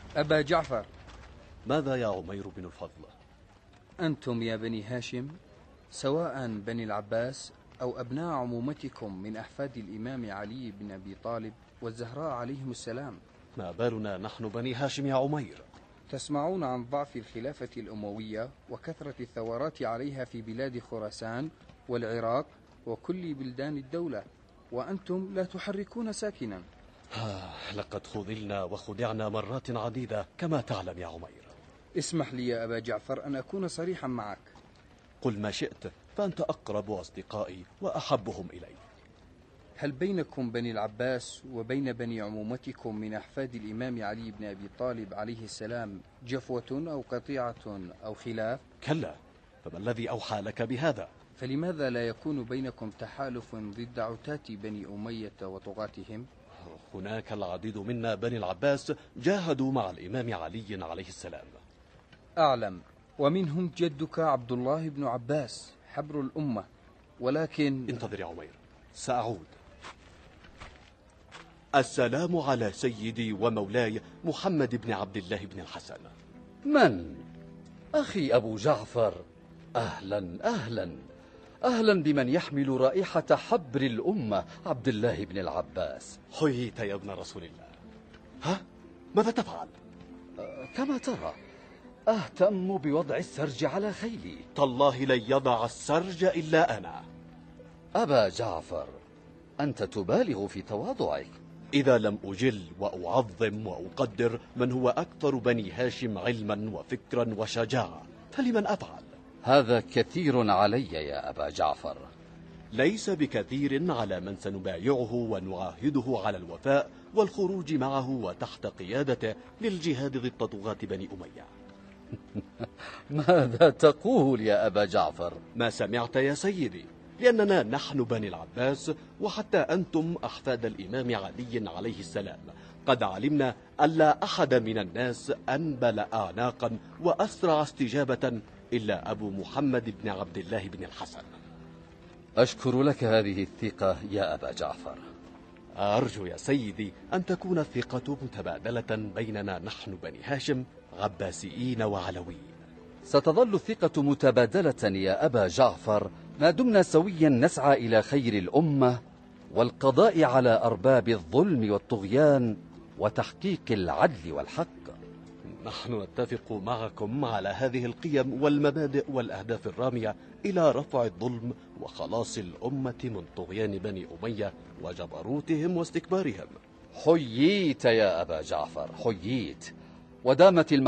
أبا جعفر. ماذا يا عمير بن الفضل؟ أنتم يا بني هاشم، سواء بني العباس أو أبناء عمومتكم من أحفاد الإمام علي بن أبي طالب والزهراء عليهم السلام، ما بالنا نحن بني هاشم يا عمير؟ تسمعون عن ضعف الخلافة الأموية وكثرة الثورات عليها في بلاد خراسان والعراق وكل بلدان الدولة، وأنتم لا تحركون ساكنا. لقد خذلنا وخدعنا مرات عديدة كما تعلم يا عمير. اسمح لي يا أبا جعفر أن أكون صريحا معك. قل ما شئت، فأنت أقرب أصدقائي وأحبهم إلي. هل بينكم بني العباس وبين بني عمومتكم من أحفاد الإمام علي بن أبي طالب عليه السلام جفوة أو قطيعة أو خلاف؟ كلا، فما الذي أوحى لك بهذا؟ فلماذا لا يكون بينكم تحالف ضد عتاة بني أمية وطغاتهم؟ هناك العديد منا بني العباس جاهدوا مع الإمام علي عليه السلام. أعلم، ومنهم جدك عبد الله بن عباس حبر الأمة، ولكن... انتظر يا عمير، سأعود. السلام على سيدي ومولاي محمد بن عبد الله بن الحسن. من؟ أخي أبو جعفر، أهلا أهلا أهلا بمن يحمل رائحة حبر الأمة عبد الله بن العباس. حييت يا ابن رسول الله. ها؟ ماذا تفعل؟ كما ترى أهتم بوضع السرج على خيلي. تالله لن يضع السرج إلا أنا. أبا جعفر، أنت تبالغ في تواضعك. إذا لم أجل وأعظم وأقدر من هو أكثر بني هاشم علما وفكرا وشجاعة، فلمن أفعل؟ هذا كثير علي يا أبا جعفر. ليس بكثير على من سنبايعه ونعاهده على الوفاء والخروج معه وتحت قيادته للجهاد ضد طغاة بني أمية. ماذا تقول يا أبا جعفر؟ ما سمعت يا سيدي، لأننا نحن بني العباس وحتى أنتم أحفاد الإمام علي عليه السلام قد علمنا أن لا أحد من الناس أنبل أعناقا وأسرع استجابة إلا أبو محمد بن عبد الله بن الحسن. أشكر لك هذه الثقة يا أبا جعفر. أرجو يا سيدي أن تكون الثقة متبادلة بيننا نحن بني هاشم عباسيين وعلويين. ستظل الثقة متبادلة يا أبا جعفر ما دمنا سويا نسعى إلى خير الأمة والقضاء على أرباب الظلم والطغيان وتحقيق العدل والحق. نحن نتفق معكم على هذه القيم والمبادئ والأهداف الرامية إلى رفع الظلم وخلاص الأمة من طغيان بني أمية وجبروتهم واستكبارهم. حييت يا أبا جعفر، حييت، ودامت